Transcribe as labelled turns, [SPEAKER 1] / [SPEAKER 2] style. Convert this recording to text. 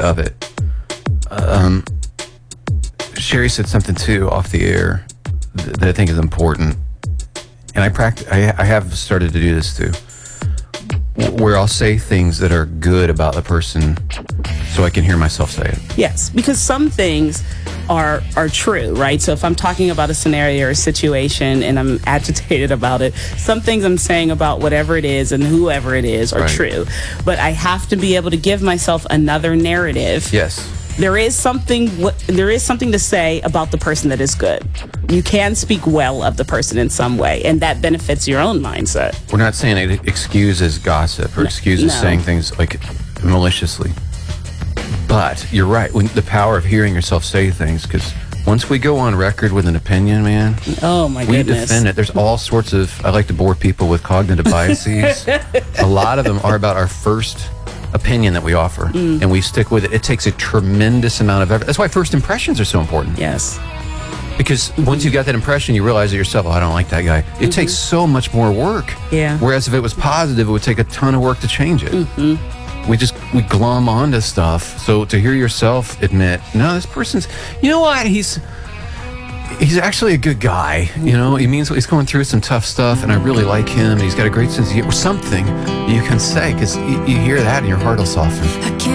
[SPEAKER 1] of it, Sherry said something too off the air that I think is important, and I have started to do this too, where I'll say things that are good about the person so I can hear myself say it.
[SPEAKER 2] Yes, because some things are true, right? So if I'm talking about a scenario or a situation and I'm agitated about it, some things I'm saying about whatever it is and whoever it is are true. But I have to be able to give myself another narrative.
[SPEAKER 1] Yes.
[SPEAKER 2] There is something to say about the person that is good. You can speak well of the person in some way, and that benefits your own mindset.
[SPEAKER 1] We're not saying it excuses gossip or excuses saying things like maliciously. But you're right, when the power of hearing yourself say things, because once we go on record with an opinion, man,
[SPEAKER 2] oh my
[SPEAKER 1] we
[SPEAKER 2] goodness,
[SPEAKER 1] defend it. There's all sorts of, I like to bore people with cognitive biases. A lot of them are about our first opinion that we offer, and we stick with it. It takes a tremendous amount of effort. That's why first impressions are so important.
[SPEAKER 2] Yes.
[SPEAKER 1] Because once you got that impression, you realize it yourself, oh, I don't like that guy. It takes so much more work.
[SPEAKER 2] Yeah.
[SPEAKER 1] Whereas if it was positive, it would take a ton of work to change it. We glom onto stuff. So to hear yourself admit, no, this person's, you know what, he's actually a good guy. You know, he's going through some tough stuff, and I really like him, and he's got a great sense of humor. Something you can say, because you hear that and your heart will soften.